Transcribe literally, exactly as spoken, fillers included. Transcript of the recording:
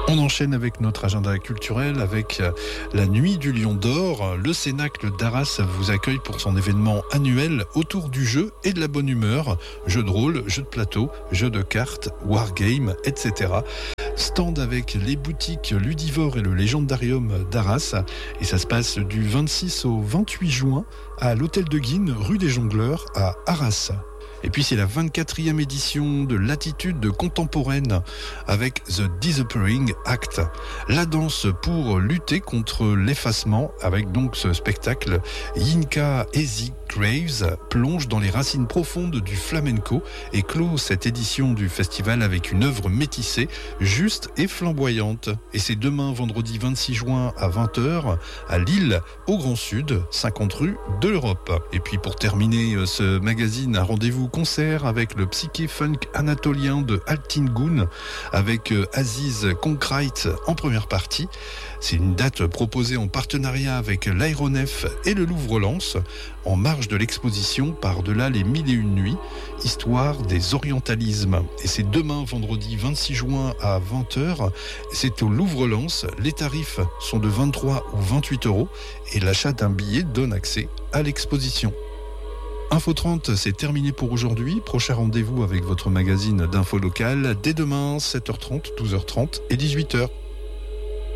On enchaîne avec notre agenda culturel, avec la Nuit du Lion d'Or. Le Cénacle d'Arras vous accueille pour son événement annuel autour du jeu et de la bonne humeur. Jeux de rôle, jeux de plateau, jeux de cartes, wargame, et cetera. Stand avec les boutiques Ludivore et le Légendarium d'Arras. Et ça se passe du vingt-six au vingt-huit juin à l'Hôtel de Guines, rue des Jongleurs à Arras. Et puis c'est la vingt-quatrième édition de l'Attitude contemporaine avec The Disappearing Act. La danse pour lutter contre l'effacement, avec donc ce spectacle. Yinka Ezi Graves plonge dans les racines profondes du flamenco et clôt cette édition du festival avec une œuvre métissée, juste et flamboyante. Et c'est demain, vendredi vingt-six juin à vingt heures, à Lille, au Grand Sud, cinquante rue de l'Europe. Et puis pour terminer ce magazine, un rendez-vous concert avec le psyché-funk anatolien de Altingun, avec Aziz Konkrait en première partie. C'est une date proposée en partenariat avec l'Aéronef et le Louvre-Lens, en marge de l'exposition Par-delà les mille et une nuits, histoire des orientalismes. Et c'est demain, vendredi vingt-six juin à vingt heures. C'est au Louvre-Lens. Les tarifs sont de vingt-trois ou vingt-huit euros et l'achat d'un billet donne accès à l'exposition. Info trente, c'est terminé pour aujourd'hui. Prochain rendez-vous avec votre magazine d'info locale dès demain, sept heures trente, douze heures trente et dix-huit heures.